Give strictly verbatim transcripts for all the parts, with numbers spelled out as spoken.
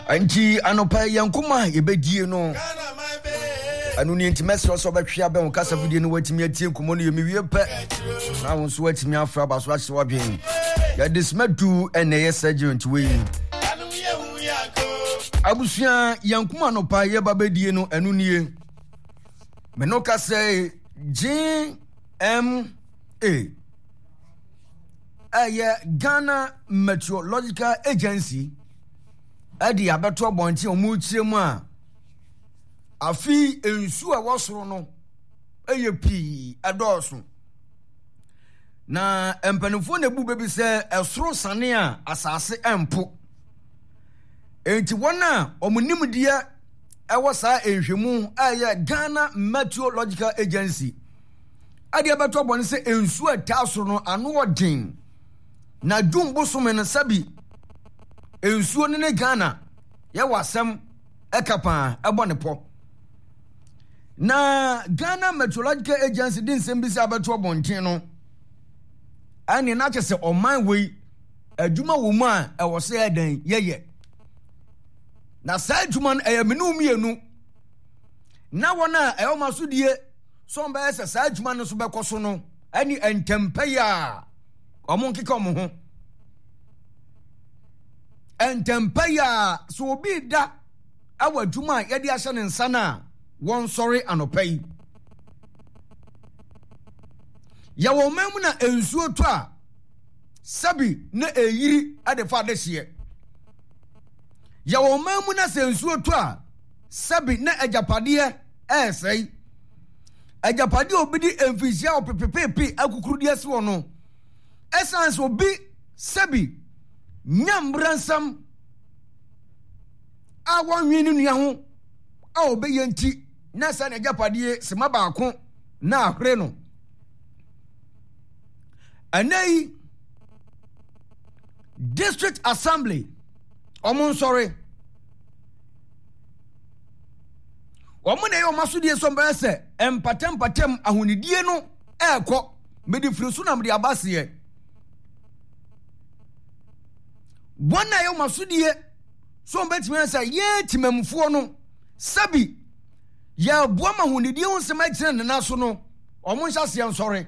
Anti anopa yankuma yebedie no anu ni intimate so betwe aben kasa video no watimi atie nkomo no yemiwie pe na won so watimi afra ba so ahye wadwen ya dismedu ene yesagent we abusia yankuma anopa yebabedie no anu nie menoka say G M A aya Ghana Meteorological Agency adi abeto bonti omu chiremu a afi ensu a wosoro no eye pi adoso na empanifo na bu bebi se esoro sane a asase empo enti wona omunimdia ewo sa ehwemu aya Ghana Meteorological Agency adi abeto bonti se ensu a tasoro no ano odin na dumbo so men sabi ensuo ne Ghana ya wasem ekapa ebone po na Ghana Meteorological Agency din sembisi abeto bonten no ani na chese oman we adwuma wo mu a ewo se eden yeye na sa adwuma no eyamenu mienu na wona ewo masodie so mba ese sa adwuma no so bekoso no ani entempeya omo nkeka omo ho entempaya so obi da awadwuma yede ahye ne nsa na won sorry anopai ya wo memu na ensuo to a sabi na eyiri adefa adehye ya wo memu na ensuo to a sabi na ajapade esei ajapade obidi emfisia opepepepe akukurudi ase wo no essence obi sabi nyambransam a wonwini nua ho a obeyenti na sa na japade sema baako na ahre no anei district assembly omon sorry omon na yo masudie so mba se empatem patem ahonidie no ekọ medifrisu na mde abase Wana yo masudie so mbetimi ansa ye timamfuo no sabi ya boama hunidie onsema kire ne naso no omo nhyase ya nsore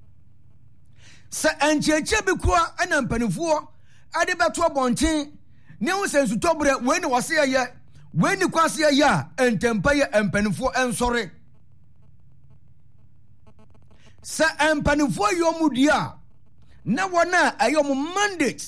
sa ancheche bekua ana mpanifuo ade beto bonten ne onsensu tobre we ne wose ye we ni kwase ye ya entempa ye empanifuo ensore sa empanifuo yo mudia na wana ayom mandate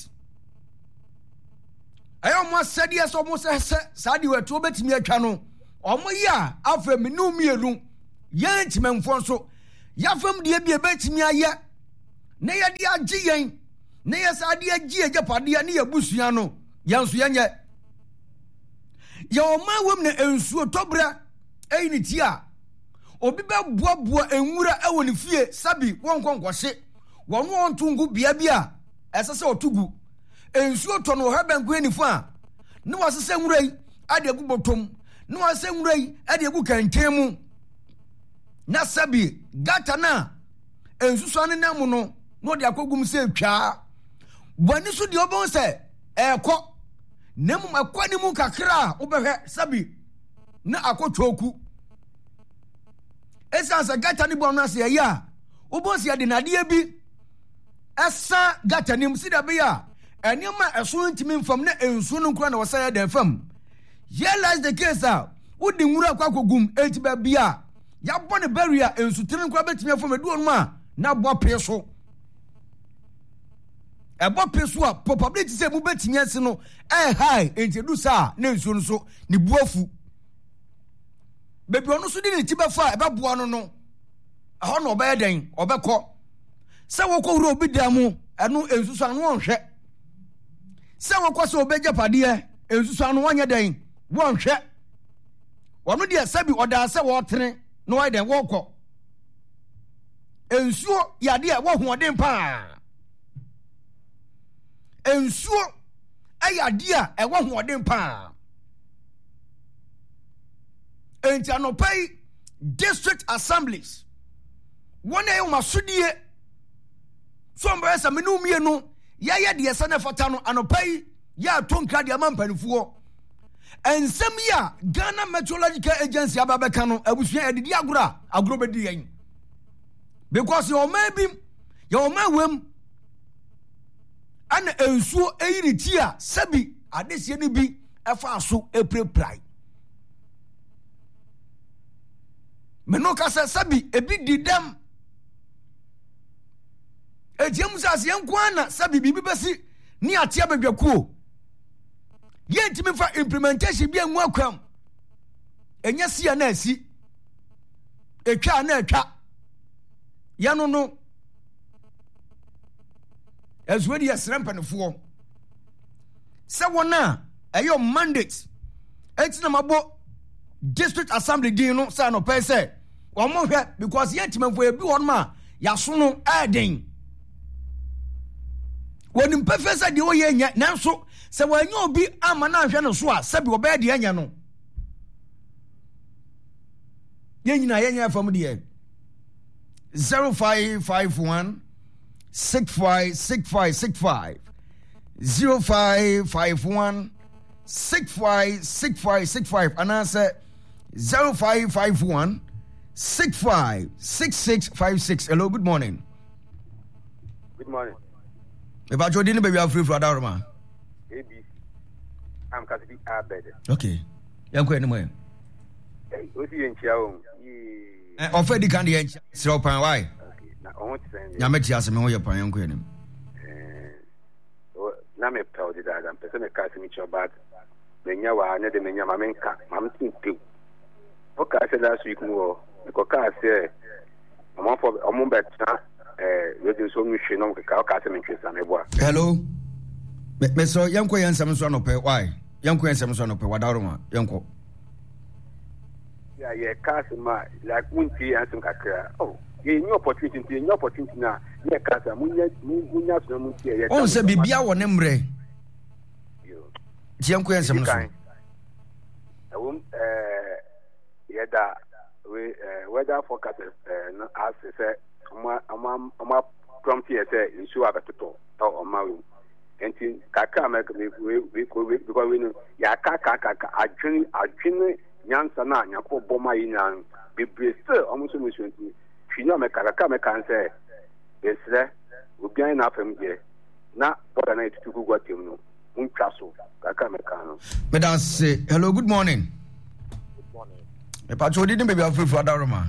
ayo mo sadia so mo se sadi wetu betimi atwa no omo ya afem nu mielu yan timemfo so ya fam de bia betimi aye na ye de agi yen na ye sadi agi ajapade na ye busua no yanso yenye ya o ma wem na ensuo tobra eyini ti a obi be boaboa enwura ewo ne fie sabi wonkonkose wonu ontungu bia bia esese otugu ensuo to no habanku enifu a ne wasese nwurai ade agu botom ne wasese nwurai ade agu kantemu na sabi gata na ensuso ane namu no no de akogum se twa wani so de obon se ekọ nemu akwani mu kakra obehwe sabi na akotwoku esansa gata ni bo na se ya obon se ade nade bi esa gata ni msida be ya enema eso ntimi mfam na ensu no nkura na wasaya da fam realize the case a wodi nwura kwa kogum entiba bia ya bone barrier ensu tiri nkura betimi afam edu onma na bo peso e bo peso a probability say mu betimi ase no eh high entidu sa na ensu no so ni buafu bebi ono so di ni tiba fa e ba boa no no aho no oba eden obekọ se wokọ wuro obi damu eno ensu so anu onhwe se wokọ se obeja pade ensu so anu wanya den wonhwe wono de sabi oda se wo tene no wai den wokọ ensuo yade a wo hoɔden pa ensuo ayade a e wo hoɔden pa enti anopai district assemblies wona e masudie so mba sa menu mie no ya ya de sene fata no anopai ya tonkra de amampanfuo ensem ya Ghana Meteorological Agency ababeka no abusua edidi agora agoro bedi yen because your maybe your mawem ana ensuo eyiri ti a sabi adesie ni bi efa so epreprai meno ka sabi ebi didam etiam sase yankwana sabi bibi besi ni atia bedwakuo yentimi fa implementation bi enwa kwam enya sia na asi etwa na etwa yano no ezwe di esrempanfo se wona eyo mandate etina mabo district assembly din no say no pay say omo hwe because yentimfo ebi won ma yaso no eden woni mpefesa de oye nya nanso se wanya obi ama na hwe no so a sabi oba de anya no yenyina yenya fam de zero five five one six five six five six five zero five five one six five six five six five and answer zero five five one six five six six five six. Hello, good morning. Good morning. If I told you baby I'm free for Adaroma. A B. I'm Kasibi Abed. Okay. Yanko anymore. Hey, what you in Chiao? Eh, offer the candy and so pan why? Okay. Now I want to send you. Yameti as me your pan yanko enim. Eh, na me tell you that I'm person me Kasimi Chobat. Menya wa na de menya mamenka, mamtin tiu. Okay, I said last week no. Because I say I'm for I'm better. Hello. Me so yanko yansam so no pe why? Yanko yansam so no pe wadaroma yanko. Yeah, yeah, customer like munti ansem kakra. Oh, ye new opportunity, ye new opportunity na. Ye customer munya munya so munti ye. On se bibia wo ne mre. Yo. Ti yanko yansam so. Awum eh yeda we weather forecast eh no as say Oma oma oma prompt here say issue abatoto or mawu enti kaka make we we because we know ya kaka kaka adwin adwin nyansa na nyako boma yinan bebre still almost so much twenty twino me kaka me kan say esre obian na afem je na boda na tutu gwatem no untwa so kaka me kan no me dan say hello good morning. Good morning. E pa chodi din baby afri for Adaroma.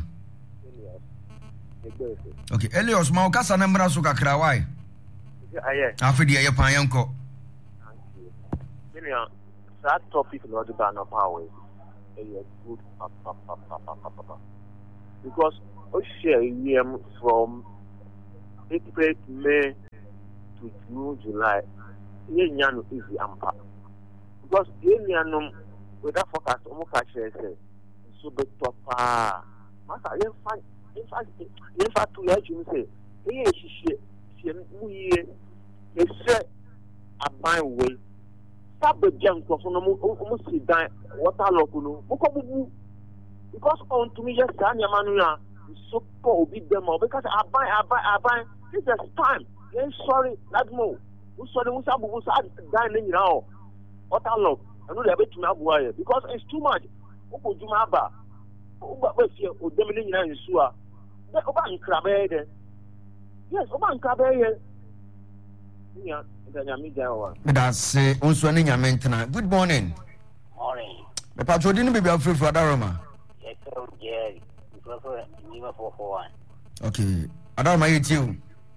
Okay, Elios, ma okasa na mbra so kakra why? Aye. Afidi aye pan yanko. Million that topic no the ban of power. Eh good papa papa papa. Because we share him from April, May to June, July. Ye nyano easy ampa. Because ye nyano with that forecast omo ka share say so be topa. Masa ye fan in fact, in fact, to let you say, hey, she she we say a my way. Stop the junk of almost sit down. What I look no, because on to me just Sanya Manuya so poor big them all because I buy, I buy, I buy. This is time. Then sorry, that more. Who saw the Musabu was dining now. What I look, I know they're to me because it's too much. Who do my bar? But you would dominate in Sua. The Oban Crabbe. Yes, Oban Crabbe. Yeah, that's also in your maintenance. Good morning. Morning. The patrol didn't be free for Adaroma. Yes, sir. Yeah, never for one. Okay, Adaroma, you too.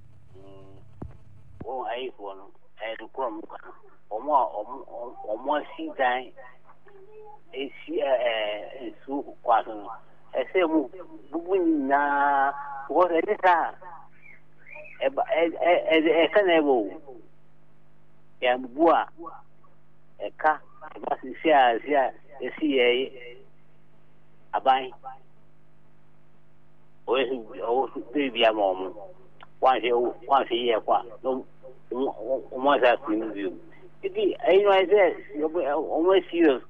Oh, I want to come. Or more, or more see time. It's here, so quite. I say, moving now, what is that? A cannibal. Yambua, a car, a massive share, a C A, a buy. Oh, baby, a moment. Once a year, no, once I can do. I know I said, you're almost serious.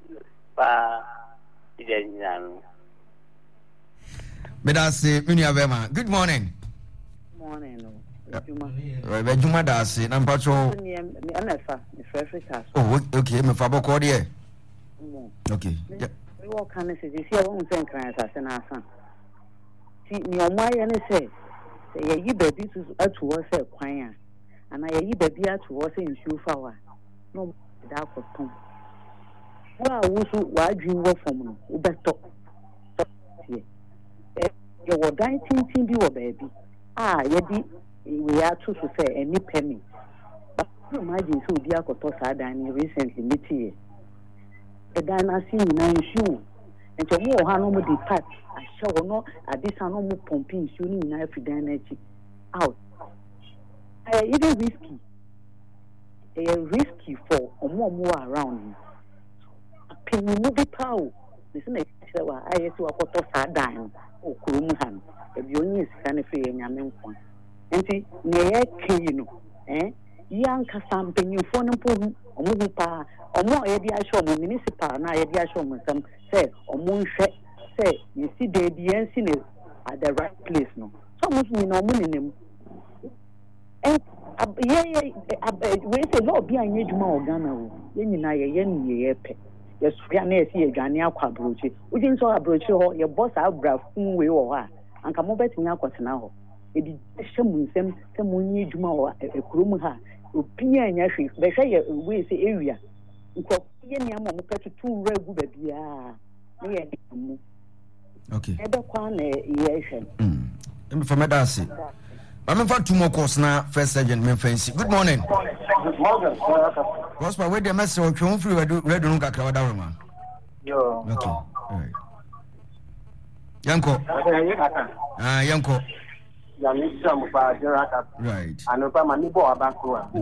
But I say, good morning. Morning. Right, Juma Dasi, and Patrol. Oh, okay, my father called here. Okay. Yeah. We walk on this is you see I won't think as I san. See your my and say say you baby to towards a choir and I you baby towards in shoe flower. No that for tom. Well also why dream work from no better. You were dancing tin be baby. Ah yedi we are to say any penny. But imagine so dear kotosa dan recently meet here. The dynasty in shoe and to more hano di part I show no at this no more pumping shooting in every dynasty out. It is risky. A risky for or more more around. A penny movie power. Listen, I see what kotosa dan or kurumuhan. If you only scan a free and yamen one. And see, nay, you know, eh? Young Cassam, you phone and put or move pa. Or more idea show municipal, na idea show some say or moon say you see the D N C at the right place no. So much we no money him. And yeah, we say no be an age more Ghana. Yen na ye yen ye pe. Yes, we are near see a Ghana approach. We didn't saw approach your boss abra fun we or and come over to Yakos now. It is some some some age more a krum ha. Opinion yashi, they say we say area. Okay. Mm. From Medasi. I'm for two more course now. First agent, me fancy. Good morning. Good morning. Prosper, where the message of you free? Red Runga Kawadama. Yo. Okay. All right. Yanko. Ah, Yanko. Right. And over my neighbor about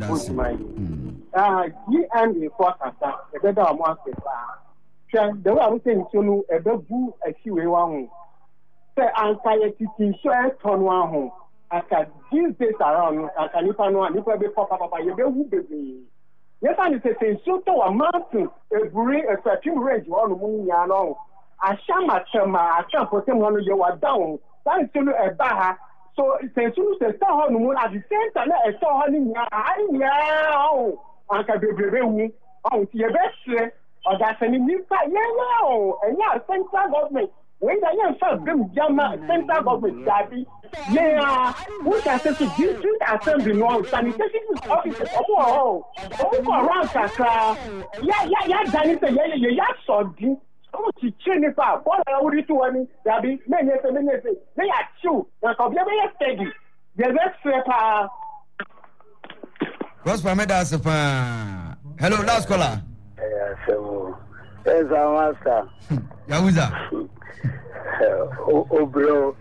Ah, G and the quarter, a better amount of the way I was saying, so no, a bebu a few one. Say, anxiety to share turn one home. I can these days around, I can if I know, and if I be pop up, you will be. Yes, I say, so to a mountain, a bring a certain range, one moon yano. I shall my chama, I can't put them on you are down. That is a baha. So since you say saw honeymoon at the same time, I saw honey. I know. I can be very oh, your best or that's an new yeah, no, and yeah, central government. When I am first, them Jama central government, Daddy. Yeah, we can say to district assembly, no sanitation officer. Oh, oh, around Kakra. Yeah, yeah, yeah, Danny, yeah, yeah, yeah, so deep. Oh, she train it up. What I would do any that be many, many, they are two. Now, come here, steady. The best slipper. What's my medals? Hello, last caller. Yeah, so, there's our master. Yahuza. Oh, bro.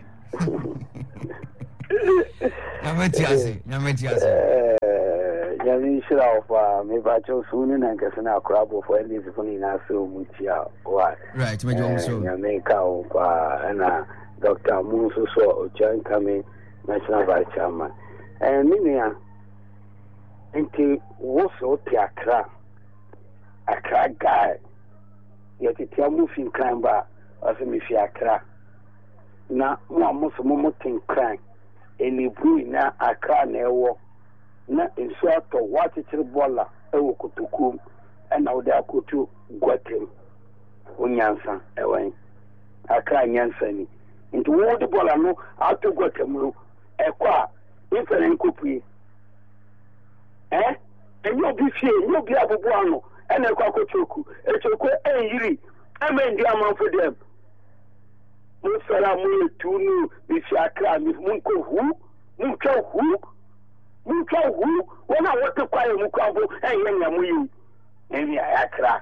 Yametiase, Yametiase. Yamin Shilaf, me bacho soon and Casana crab for at least for Naso Mutia. Why? Right, my young so. Yameka and Doctor Munso so John coming, National Vice Chairman. And Minia, until Woso Tiakra, a crack guy, yet it's a moving crime bar as a Mifiakra. Now, one most momoting crime, and the blue na a cran air na nso ato wachichiri bola ewo kutukum na ode akotu gwatem onyansa ewen aka nyansa ni nti wo de bola no ato gwatem no ekwa ifere nkopui eh enyo bi fie enyo bi abubu ano na ekwa akochoku echoku eyiri amendi amanfo dem mo sala mo etunu bi fi akra mi mo ko hu mo twa hu Muka who, when I want to quiet Mukabo, and Yamu, and Yakra.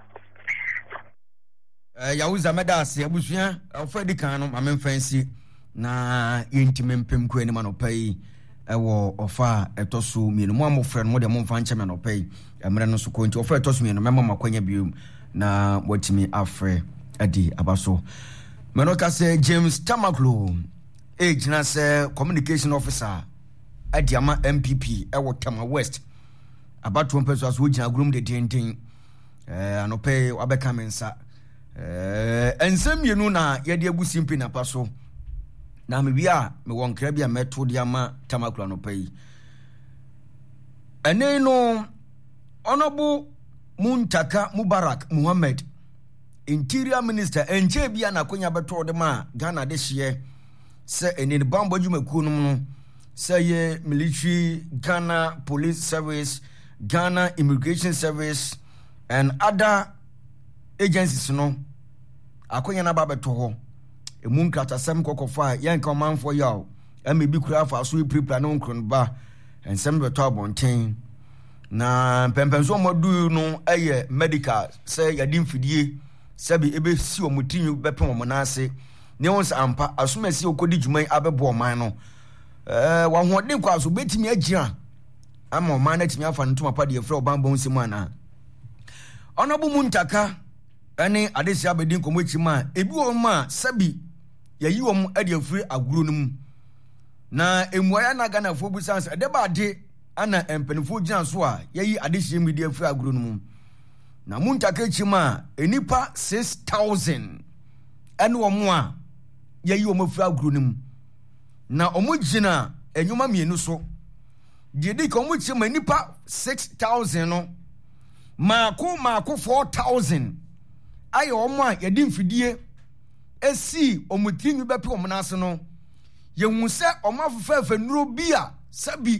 Yahuza Medasi, Abusia, Alfred Canum, I mean, fancy, na intimate Pimco, any man of pay, a war or far, a tosu, me, and one more friend, more than one fanchaman of pay, a man so going to offer toss me, and remember my quenya beam, na what me afre, Adi Abaso. Manoka say James Tamaklo, age, na say communication officer. Adiama M P P ewo Tama West about one person as we groom the tinting eh anope wabeka mensa eh ensem yenu na yede agusi mpi na paso na me bia me won kra bia meto de ama Tamaklo anope yi ene no Honorable Muntaka Mubarak Muhammad interior minister enche bia na konya beto de ma Ghana de hye se eni bambo dwumaku no no se ye military, Ghana Police Service, Ghana Immigration Service and other agencies no akonya na ba beto ho emu nkratasem kokofa yan ka manfo yaw ame bi kura fa so prepare no nkron ba ensem beto abonten na pempenso modu no eye medical se yadi mfidie sebi ebe si omutinyu bepem omonase ne won ampa asomasi okodi dwuman abebo oman no eh wa hode kwa so betimi agia ama oman na timi afa ntoma pa de frɛ oban bon simu ana onobu muntaka ene adesi abedin komo chima ebi wo ma sebi yayi wo mu ade afiri aguro no mu na emuaya na Ghana fo bu sans de ba de ana empenfo gyan so a yayi adesi mi de afiri aguro no mu na muntaka chima enipa six thousand ene wo mu a yayi wo mu afiri aguro no mu na omu gina enyuma mienu so de de ko mu chima enipa six thousand no maako maako four thousand aye omo a yedi mfidie esi omutinyu bepe omo na ase no yehu se omo afefa nuro bi a sabi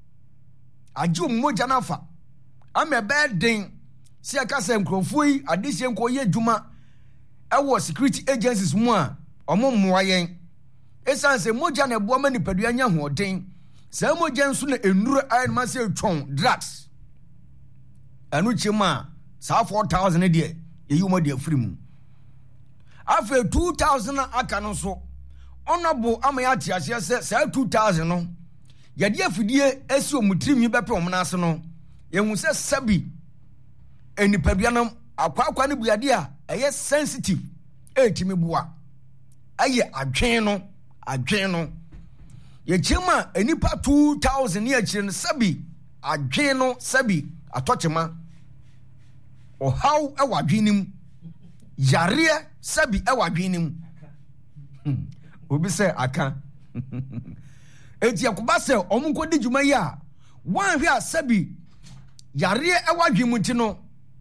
age omoja na fa ame bedin si aka se nkrofo yi adehye nko ye dwuma ewo security agencies mu a omo mmoa yen esan se moja na ebo ma nipadua nya hoden se moja nso na enuro ayi ma se twon drugs anu chima sa four thousand de yeyi mo de afiri mu afa two thousand aka no so onabo amaya tiase se sa two thousand no ye de afidie esi omutirimi bepe omna ase no yehu se sabi enipadua no akwa akwa ne buade a eye sensitive etimi bua aye adwen no adwen no ye chima enipa two thousand ye chire no sabi adwen no sabi atochema o how e wadwenim yare sabi e wadwenim obi se aka eti akoba se omunko di dwuma yi a wan hwe asabi yare e wadwemu ti no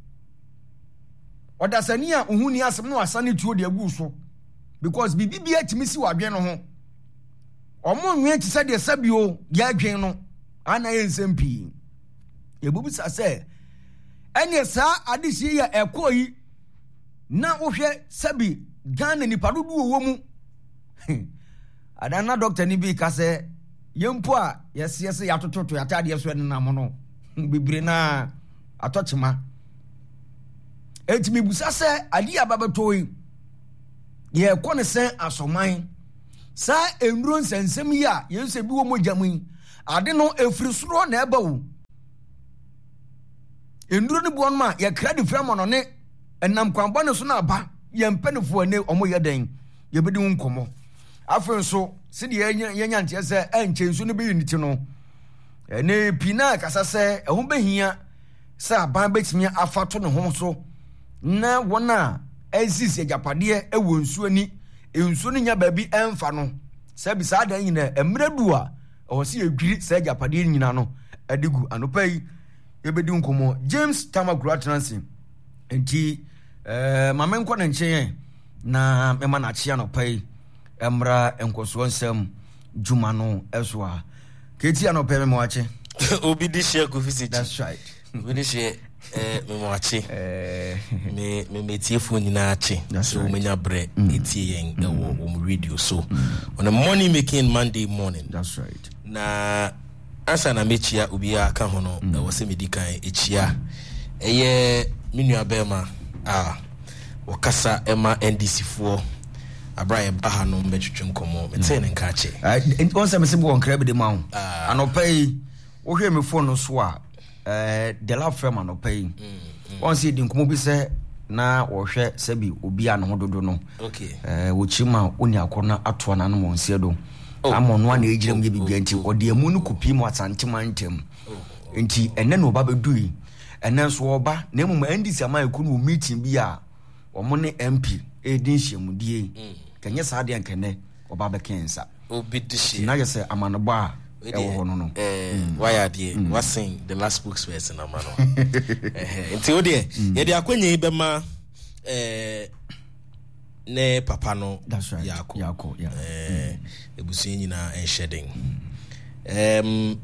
odasani a ohuni asem no asane tuo de agu so because bibibia timisi wadwen no ho omo nwe ti se de sabi o ya adwen no ana yensempi ebubu sa se ene sa adisi ya ekoyi na wohwe sabi Ghana ni parudu wo mu adana doctor ni bi ka se yempo a yes yes ya tototo ya tade so na mo no bibire na atochema etimi busa se adi ababetoyi ye kone se asoman sa enuro nsensem ya yense bi wo mojamu ade no efiri soro na eba wo enduro ni buon ma ye credit frame no ne enam kwambo ne so na ba ye mpanifo ne omo ye den ye bedi nkomo afen so se de ye nya nte se enche nso ne be unity no ene pina kasa se ehun behia se aban betimi afato ne ho so na wona exist agapade ewo nsuo ni ensuo ni nya ba bi emfa no se bi sa dan nyina emredu a o se edwiri se agapade nyina no adigu anopai ebedi nkomo James Tamagura Transi enti eh mamen ko na nchen na mema na chia no pai emra enkoso nsem juma no eswa keti ano pe memo ache obi di share go visit. That's right. We di share eh memo ache eh me me metie phone na ache so menya bre etie yen e wo wo radio so on a money making Monday morning. That's right. Na asa na mechia obi aka ho no e wo se medikan echia eye minu abema ah wakasa ema N D C fo abraye baha no mbetwetwe nkomo metene nka ache eh won se mese bo on krebe de ma ho anopai wo hwe me phone no so a eh de la firm anopai won se di nkomo bi se na wo hwe se bi obi a no hododo no okay eh wo chima oni akona ato na no wonse do amono na ejiram ye bibia nti ode amu no kopi mu atantema ntem nti ene no ba bedui ene so oba na emu ma ndisi amayeku no meeting bi a omo ne M P edin hyemudie kanye saade ankene oba be kensa obi dishi na yese amanobo a ewo ho no no eh why adie wasing the last spokesperson amano eh nti ode ye de akwanye be ma eh ne papa no that's right yako yako yeah eh ebusuye nyina ensheding um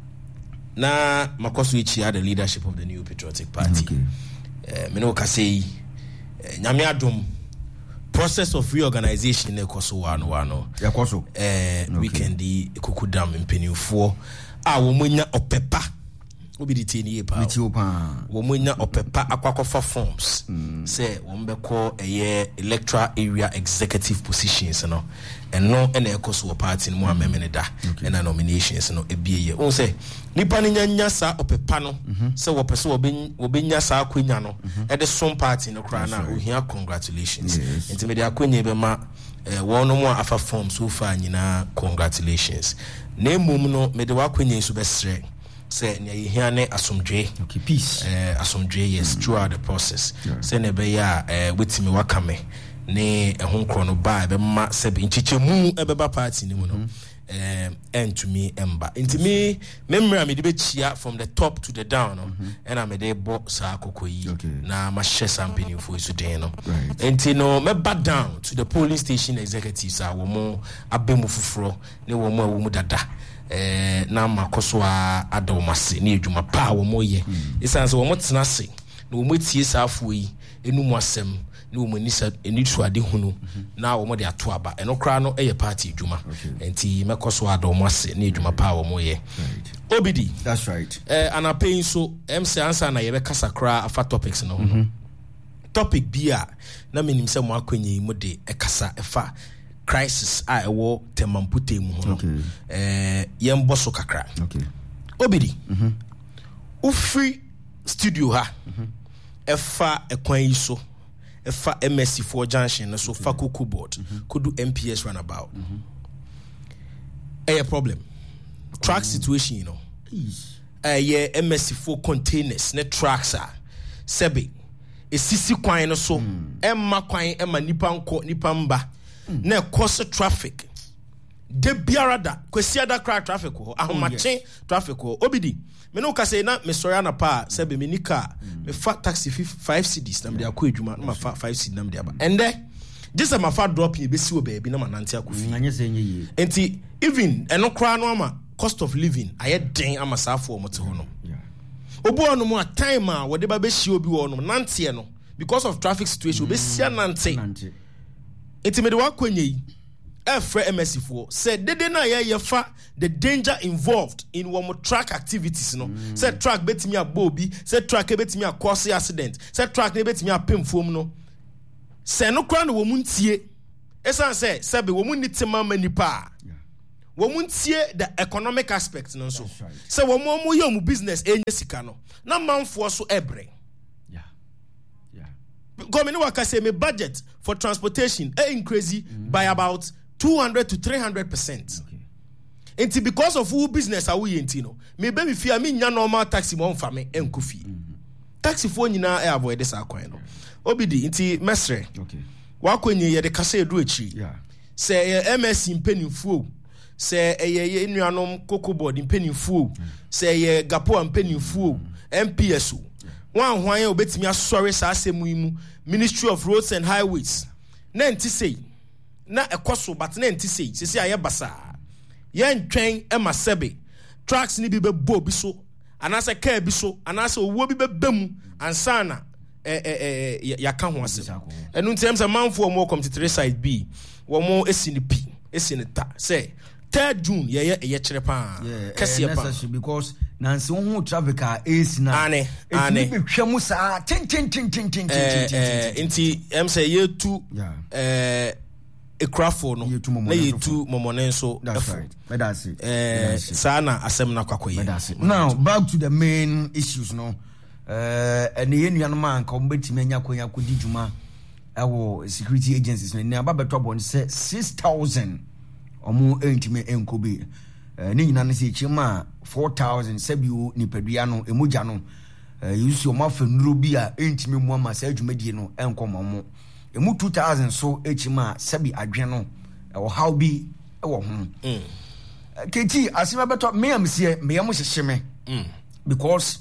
na makoso ichi the leadership of the New Patriotic Party okay eh me no ka say nyame adom process of reorganization ne koso wano wano yakoso eh weekend di Kukudam mpenifo a wo munya opepa obi di tini pa wo munya opepa akwakofa forms say wo mbeko eye electoral area executive positions no eno ena ekoso party no amemene da ena nominations no ebieye won say nipa ni nyanya sa opepa no say wo pese wo benya sa akwanya no e de som party no kra na ohia congratulations intermediate akwanya be ma one no more afa form so far nyina congratulations na emum no me de wakwanya so besre say na yehia ne asomdwe okay peace eh asomdwe yes throughout the process say na be ya eh wetimi wakame ne ehon kro no ba be ma se be nchichemu ebeba party ni mu no eh and to me emba intimi memory me de be chia from the top to the down no and I me de bo sa akokoyi na ma hye sampany for so den no enti no me back down to the polling station executives a wo mo abemu fufuro ne wo mo a wo mu dada eh na makoso a adomase ne adwuma pa wo mo ye isanse wo mo tena se na wo mo tie safo yi enum asem ne wo mo nisa enitu ade hunu na wo mo de ato aba eno kra no eye party adwuma enti mekoso adomase ne adwuma pa wo mo ye obidi that's right eh anapain so em say answer na ye be kasa kra afa topics no ho topic bia na menim se mo akwanyi mu de ekasa efa crisis a ewo temampute mu ho eh yem boso kakra okay obidi mhm ufri studio ha mhm efa ekwan yi so efa M S C four junction na so fa kuku board kudu M P S runabout mhm eh problem track situation you know eh yeah M S C four containers ne tracks are sebe esisi kwan no so emma kwan emma nipa nko nipa mba na cause traffic de biarada kwesiada cra traffic ho ahomache traffic ho obidi me no ka say na me sorry na pa sebe me nika me fa taxi five cedis na me de akọ adwuma na ma fa five cedis na me de aba and then just am fa drop e be si obebi na manante akofi anye se nye ye enti even eno kra no ama cost of living aye den ama safo omote ho no obu onu mu a time a wo de ba be hie obi wo no nante no because of traffic situation obe sia nante enti me de wakwenye yi efre M S C four said dede na ye ye fa the danger involved in one track activities no mm. said track betimi abobi said track betimi cause accident said track betimi apem fom no se no kra no wo muntie esan say sebe wo mun nitima manipa wo muntie the economic aspect no so say wo mo mo ye mu business enye sika no na manfo so ebre government worker say me budget for transportation e increase mm. by about two hundred to three hundred percent. Okay. And because of who business are we into no, me be me fear me nya normal taxi mo mfa me enko fi. Taxi for nyina e avoid this akwan no. Obidi nti mesre. Okay. Wa kwenye ye de kasa edu echi. Yeah. Say M S C mpenimfuo. Say ye nuanom cocoa board mpenimfuo. Say ye gapo mpenimfuo. M P S O. Wan hwan ye obetimi asori sa asemu imu Ministry of Roads and Highways na enti sei na ekoso but na enti sei sisi aye basa ye ntwen e masebe tracks ni bi be bo bi so anase car bi so anase owo bi be bemu ansana eh eh eh ya ka ho asem enu ntem se manfo mo come to three side B wo mo esini P esini ta say third June ye ye ye kire pa kase pa because nansi ho traffic a is na ane ane bi hwemu sa tin tin tin tin tin tin inti em say ye tu eh ekrafo no na ye tu momone so that's right but that's it eh sana asem na kwakoye now back to the main issues no eh ene ye nuanom an ka ombetimi anya kwanya kodi djuma ewo security agencies no ne ababeto bon say six thousand omo entime enkobe ni nyina ne se chima four thousand sabiu nipadua no emugya no yusu o mafa nuro bi a entime mu ama sa adwumadie no enkomo mo emu two thousand so echima sabi adwe no e how bi e wo ho keti asema beto me am se me am hyehye me because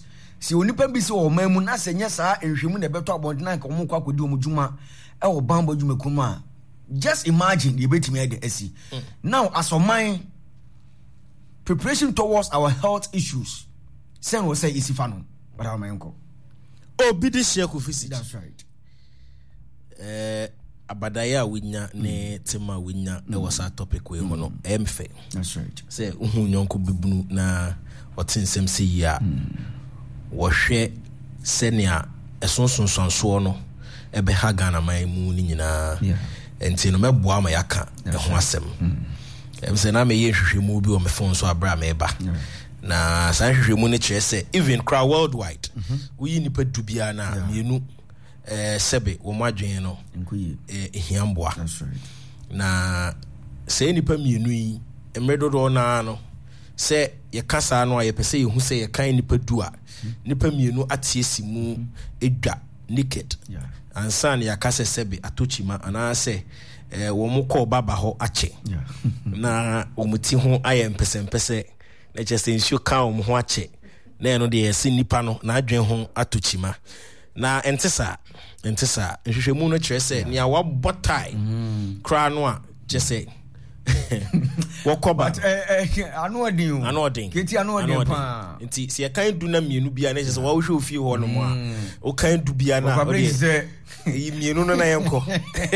si onipa bi se o man mu na se nya saa enhwemu na beto abonten anka omo kwa kodi omo dwuma e wo bambo dwuma ku ma just imagine you betimi e de asi mm. now as a mind preparation towards our health issues sen wo say isifa no but our mind ko obi de share ku visit. That's right. eh abadaya winya ne tema winya e was a topic we ho no emfe. That's right. Say uhu nyonko bibunu na otinsem se ya wo hwe senia esonsonsonso no ebe ha Ghana man mu ni nyina enti no meboa ma yaka e ho asem em se na me ye hwehwemu bi o me phone so abra me ba na san hwehwemu ne kire se even crowd worldwide we nipa dubia na mienu eh sebe wo madwen no eh hiamboa. That's right. Na se nipa mienu yi emredodo na no se ye kasa no a ye pese ye hu se ye kan nipa du a nipa mienu atiesi mu edwa naked. Yeah. Ansan ya kasa sebe atochima ana se eh wo mo ko baba ho ache. Yeah. Na omuti ho aye mpesempese na chese nsuo ka wo ho ache na eno de yesi nipa no na adwen ho atochima na entesa entesa nhwehwemu no kire se nia wa botai kra no a chese wokoba but eh eh anu odin anu odin keti anu odin pa nti se kan du na mienu bia na chese wa wo hwe ofie ho no mo a o kan du bia na o de yi mienu no na yenko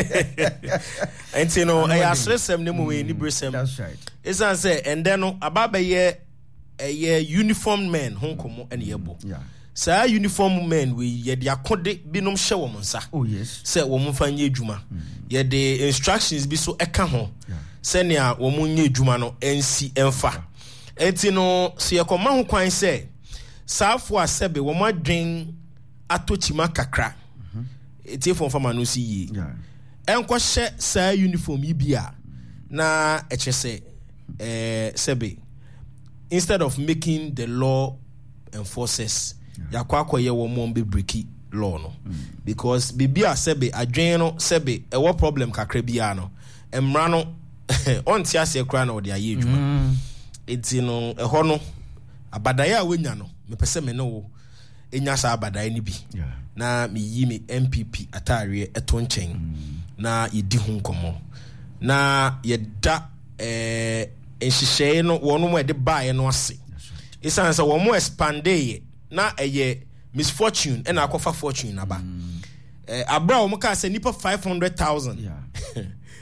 enti no e asresem ne mo we ni bresem. That's right. Isan say ende no ababa ye eh uniform men honkomo ene yebo. Yeah. Sa uniform men we ye de akode binom hye wo monsa. Oh yes. Say wo mo fanye adwuma. Ye de instructions bi so eka ho. Se nea wo mo nye adwuma no ensi emfa. Enti no se ye koma ho kwan say saafo asebe wo mo adwen atochima kakra. Eti fon fama no si yi. Yeah. Enko hye sa uniform yi bia na echese eh sebe instead of making the law enforcers ya kwa kwa ye wo mo be breaki law no mm. because bibia sebe adwen no sebe e wo problem kakra bia no emra no on ti ase kra na ode aye adwuma enti no e ho no abadaya wenya no me pese me no enya sa abadaya ni bi yeah. na mi yi mi M P P atare eto nchen mm. na yedi hu nkomo na yeda eh enhihye no wono mo de baaye no ase isan say wo mo expande na eye misfortune and akofa fortune na ba mm. eh abra wo mo ka say nipa five hundred thousand yeah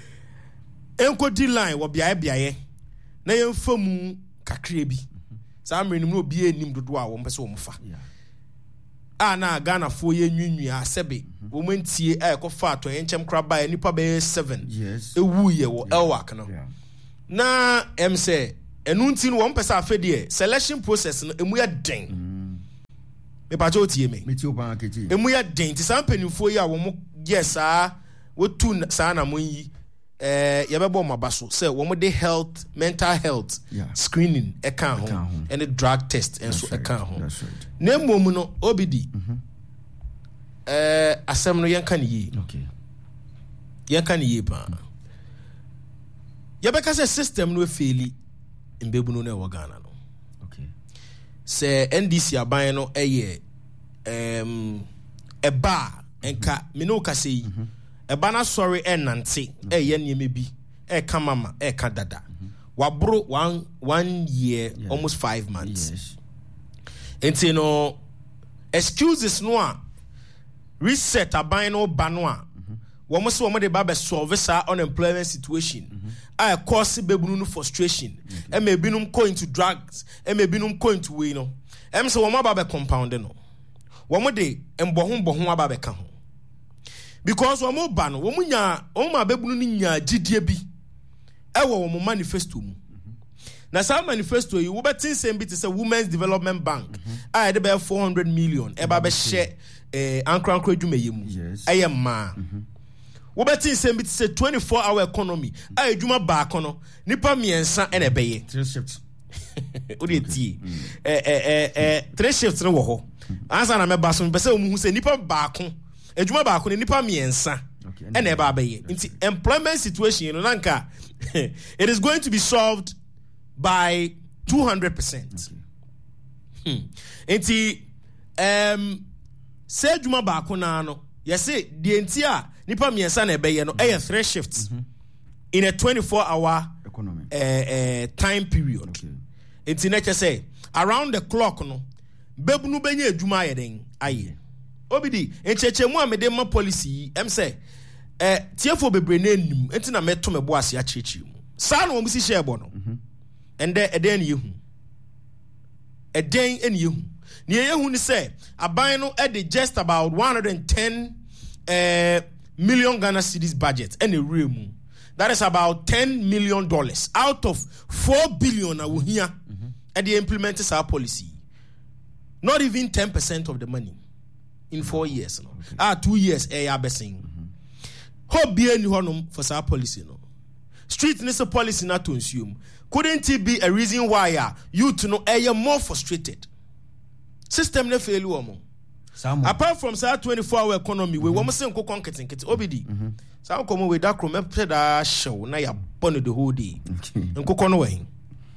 enko di line wo biaye biaye na yemfa mu kakra bi sa amre nim no obi enim dodo a wo mpese wo mfa a na Ghana fo ye nwunwua sebe wo mantie a ekofa ato enchem kra ba nipa be seven yes ewu ye wo elwak no na em say enu nti no wo mpesa afedie selection process no emu ya den me pa cho tie me me ti oban aketi emu ya den ti san panifo yi a wo mo yes a wo tu sa na mo yi eh ye bebo maba so say wo mo de health mental health yeah. screening e kan ho and the drug test and so e kan ho that's right na mom no obidi mhm eh asem no yenka ne yi okay yenka ne yi pa ye beka say system no faili mbebu no na e wo Ghana no okay say N D C aban no eye em eba enka me no ka say eba na sorry enante eye nieme bi e ka mama e ka dada wabro one one year yeah. almost five months yes enti no excuses no a reset aban no ba no a wo mo se wo mo de ba be solve sa unemployment situation I cause bebunu no frustration e may binum go into drugs e may binum go into we no em se wo mo ba be compound no wo mo de emboho mboho aba be ka ho because wo mo ba no wo mo nya wo ma bebunu ni nya gidie bi e wo wo manifesto mu na sa manifesto yi wo betin sem bi te say Women's Development Bank I de be four hundred million e ba be share eh ankran kra dwuma yemu e ye ma wo betin sem bi te say twenty-four hour economy a edwuma ba kono nipa miensa e na beye three shifts o de tie eh eh eh three shifts no wo ho ansa na me ba so be say o mu hu say nipa ba ko edwuma ba ko nipa miensa e na e ba beye nti employment situation no nanka it is going to be solved by two hundred percent. Okay. Hmm. Nti um say juma ba ko na no you say the entire nipa miensa na ebe no e three shifts mm-hmm. in a twenty-four hour economy uh, uh, time period. Okay. It's in say around the clock no bebunu benye adwuma ayeden aye obidi enchechemu amede ma policy em say eh tiefo bebre na anim enti na meto mebo ase achechi mu sa na omu si share bo no ende eden yehu eden eni yehu ni yehu ni say aban no e dey just about one hundred ten uh, million Ghana cedis budget and a room that is about ten million dollars out of four billion na wo hia and they implemented our policy. Not even ten percent of the money in four years. No? Okay. Ah, two years, eh, ya besing. How be any honum for our policy? No, street is a policy not to assume. Couldn't it be a reason why uh, you to know eh, you're more frustrated? System ne fail you. Apart from our twenty-four hour economy, we want to say go conquering it. O B D. So come with that room, that show. Now you're born the whole day. And go on way.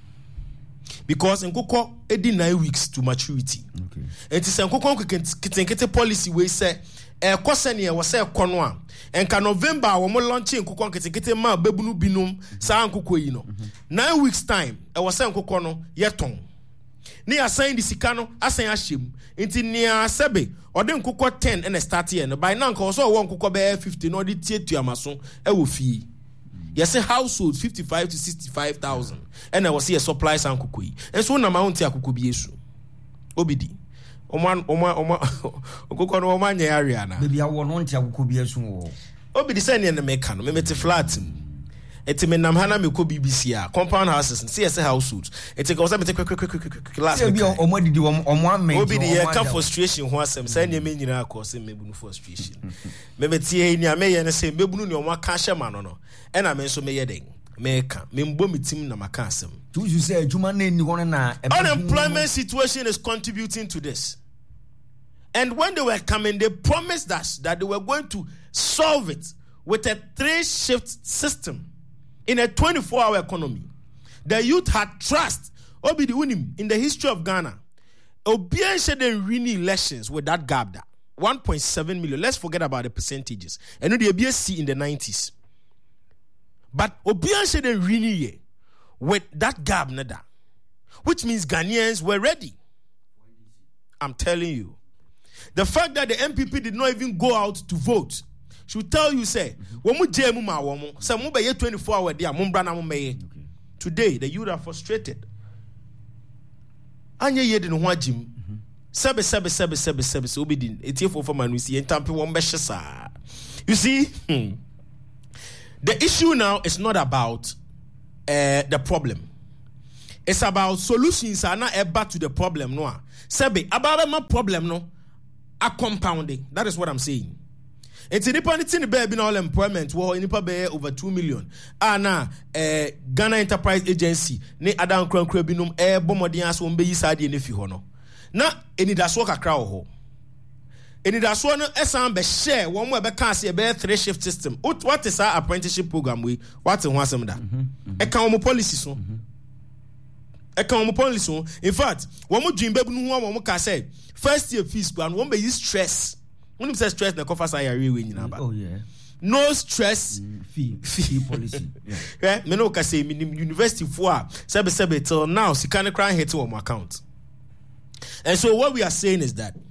Because nkoko edi nine weeks to maturity. Okay. And it's nkoko kete policy we say e kwasene e wose ekono a enka November wo mo launch nkoko kete ma bebunu binum sa nkoko yi no. nine weeks time e wose nkoko no yeton. Ni assign the sika no assign ahyem. Nti ni asebe ode nkoko ten and start here no by now nka so wo nkoko be fifty no de tie tuamaso e wo fie. Yes, a household fifty-five to sixty-five thousand, and I was here supplies and kukui. And so na mountain akukubi yesu. Obidi. Oman Oman Oman Okoko no Oman area na. Baby I want to akukubi yesu. Obidi say na meka no, me mete flat. Eti me nam hana me ko B B C a compound houses and C S A households. Eti ko say mete quick quick quick quick last. Say be omo didi omo amen. Obidi ye ka frustration ho asem say na me nyina akọ say mebunu frustration. Me mete ye ni ame ye na say mebunu ni omo aka hye ma no no. And I mean, so me yeding, me ka, me mbo me team na makasem. Do you say juma ne ni hono na? Unemployment situation is contributing to this. And when they were coming, they promised us that they were going to solve it with a three-shift system in a twenty-four hour economy. The youth had trust. Obi the unim in the history of Ghana. Obian said they win elections with that gap that one point seven million. Let's forget about the percentages. And the B S C in the nineties. But Obian said they really with that gap nada, which means Ghanaians were ready. I'm telling you. The fact that the M P P did not even go out to vote should tell you, say, today the youth are frustrated. Anya ye didn't want Jim. Sebe sebe sebe sebe sebe so be din. Etiefo for man we see entampe won be shesa. You see, hmm, the issue now is not about uh, the problem. It's about solutions are not about to the problem. No, Sebe about my problem no are compounding. That is what I'm saying. It's independent in the baby all employment. Well, in the over two million. Ah, na uh, Ghana Enterprise Agency ne Adam Kran Krabinum air bombardians won't be side in if you honor. Na any that's work a crowd. Any that's one esan be share one more be can see a three shift system. What is our apprenticeship program we what in wasem da? E kan mo policy so. E kan mo policy so. In fact, one more dream baby no one more can say first year fees plan one be use stress. When you say stress na cover say you we nyina ba. Oh yeah. No stress mm, fee fee policy. Yeah. Yeah, me no ka say university for sebe sebe till now sika ne kran hit on my account. And so what we are saying is that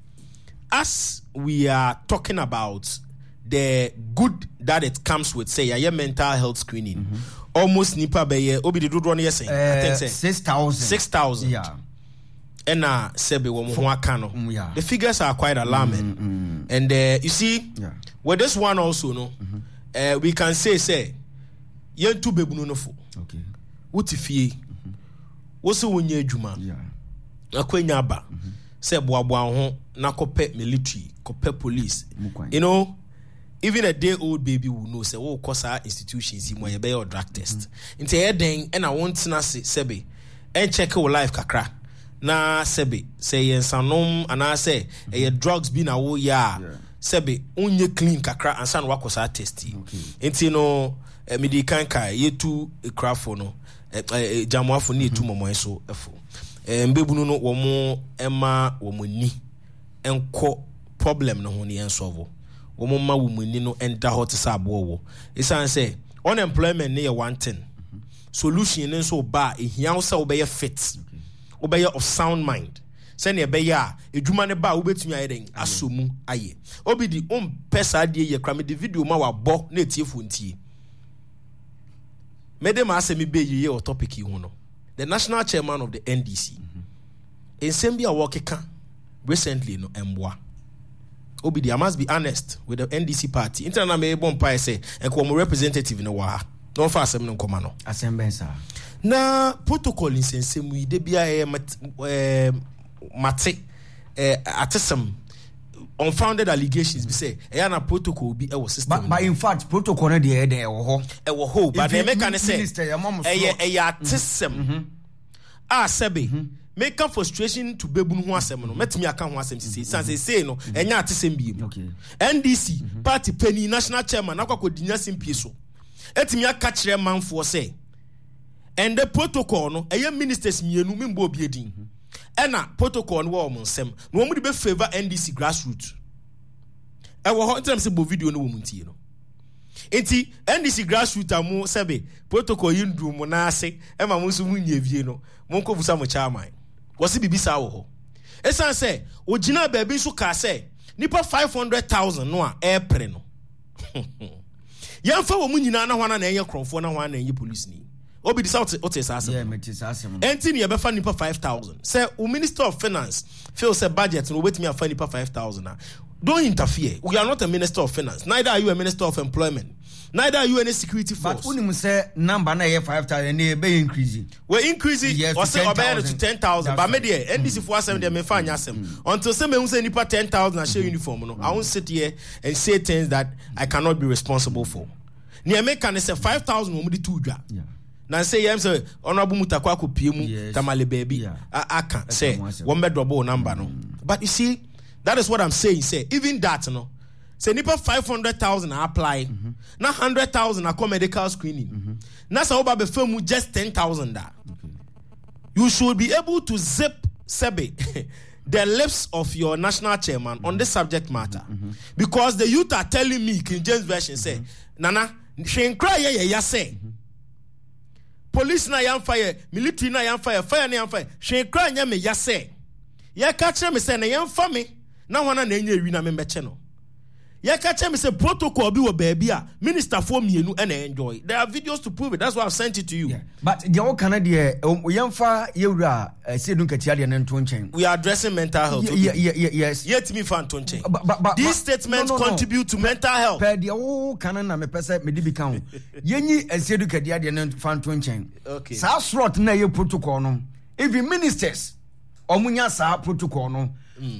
as we are talking about the good that it comes with, say, a mental health screening, mm-hmm. almost nipa be obi the do run yes, I think say six thousand. Six thousand. Yeah. And uh sebe wo mo akano. Yeah. The figures are quite alarming. Mm-hmm. And uh, you see, yeah. with this one also, no, mm-hmm. uh, we can say, say, yen tu bebu no fo. Okay. Wuti fie. Wo se wonye adwuma. Yeah. Akwenya aba. Say boaboa ho na kope military, kope police. You know, even a day old baby will know say oh cause our institutions he moye be or drug test. Into here then and I want na say sebe and check your life kakra. Na sebe say yen sanom and I say e drugs be na wo ya. Sebe unye clean kakra and san wako sa testi. Into no e me di kan kai ye tu e crafo no e jamwa fo ni tu momo so efo. Mbebunu no womo ema womo ni enko problem no ho ne ensolve wo mo ma wo muni no enda hot sa abo wo isan say unemployment ne one thing mm-hmm. solution ne so ba ehia wo say wo be fit wo be of sound mind say ne be ya edwuma ne ba wo betumi aye den asomu aye obi di um pesa de ye kra me di video ma wa bo na etiefo ntie mede ma asemi be ye o topic yi ho no the national chairman of the N D C in Sembia Wakeka recently no emboa Obidi, I must be honest with the N D C party. Internal me bon pa say and come representative in the wa. Don't fast them no come no. Assembensa. Na protocol in sense we de bia eh mate eh atesem unfounded allegations be say e na protocol be e system. But, but in fact protocol na dey dey e wo ho. E wo ho but the make an say eh eh atesem. Ah sebe. Make a frustration to bebu ho asem no metimi aka ho asem sisi sanse say no enya atesem bi okay N D C mm-hmm. party penny national chairman akwakọ dinya simpie so etimi aka kire manfo say and the protocol no eye ministers mienu membo obi edin ena protocol no wo mo nsem no mo de be favor N D C grassroots e wo ho ntem se bo video no wo muntie no enti N D C grassroots amu sebe protocol yindu mo na ase e ma mo so munye vie no mo nko busa mo chairman wasi bibisa wo ho esan say ogina baabi so ka say nipa five hundred thousand no a airpre no yamfa wo munyina na hwana na enye kronfo na hwana na enye police ni obi disa ote sa asem yeah meti sa asem enti ne be fa nipa five thousand say o minister of finance feel say budget no wetimi afa nipa five thousand na don't interfere. We are not a minister of finance, neither are you a minister of employment, neither are you any security force. But when you say number na five thousand they be increasing, we're increasing yes, or say obey to ten thousand but maybe N D C four seven they may find yourself until say me say nipa ten thousand I share uniform no. I won't sit here and say things that I cannot be responsible for. Near me can say five thousand we do two dra. Now say yam say honorable mutakwa ko pie mu tamale baby I can say one bed double number no. But you see that is what I'm saying. Say even that no. Say nipa five hundred thousand apply. Mm-hmm. Na one hundred thousand a medical screening. Mm-hmm. Na sa oba be film just ten thousand da. Okay. You should be able to zip sebe the lips of your national chairman mm-hmm. on this subject matter. Mm-hmm. Because the youth are telling me King James version say mm-hmm. Nana shenkra ye ye ya say mm-hmm. police na yam fire, military na yam fire, fire na yam fire. Shenkra nya me ya say. Ya catch me say na yam fa me. Na wana na enye wi na me meche no. Ya catch me say protocol bi wo baby a minister for mienu and enjoy. There are videos to prove it. That's why I've sent it to you. Yeah. But the all Canada yamfa yewra say dun katia de nan to nchen. We are addressing mental health. Yeah, yeah, yeah, yes. Yet me fan to nchen. But, but, but, these but, statements no, no, no. contribute to mental health. Per the all canon na me pese me di bi kan. Yenyi say dun katia de nan fan to nchen. Okay. Sa slot na ye protocol no. Even ministers omunya sa protocol no. Mm.